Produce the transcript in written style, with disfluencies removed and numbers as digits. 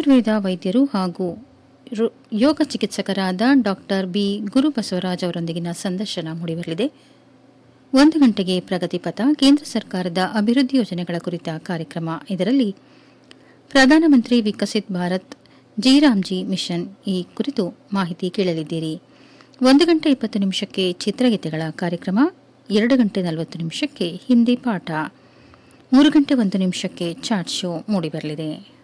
ಆಯುರ್ವೇದ ವೈದ್ಯರು ಹಾಗೂ ಯೋಗ ಚಿಕಿತ್ಸಕರಾದ doctor B Gurubasavaraj ಅವರೊಂದಿಗಿನ ಸಂದರ್ಶನ ಮೂಡಿಬರಲಿದೆ. 1 ಗಂಟೆಗೆ ಪ್ರಗತಿಪಥ, ಕೇಂದ್ರ ಸರ್ಕಾರದ ಅಭಿವೃದ್ಧಿ ಯೋಜನೆಗಳ ಕುರಿತ ಕಾರ್ಯಕ್ರಮ. ಇದರಲ್ಲಿ ಪ್ರಧಾನಮಂತ್ರಿ ವಿಕಸಿತ್ ಭಾರತ್ ಜಿ ಮಿಷನ್ ಈ ಕುರಿತು ಮಾಹಿತಿ ಕೇಳಲಿದ್ದೀರಿ. 1 ಗಂಟೆ 20 ನಿಮಿಷಕ್ಕೆ ಚಿತ್ರಗೀತೆಗಳ ಕಾರ್ಯಕ್ರಮ, 2 ಗಂಟೆ 40 ನಿಮಿಷಕ್ಕೆ ಹಿಂದಿ ಪಾಠ, 3 ಗಂಟೆ 1 ನಿಮಿಷಕ್ಕೆ ಚಾಟ್ ಶೋ ಮೂಡಿಬರಲಿದೆ.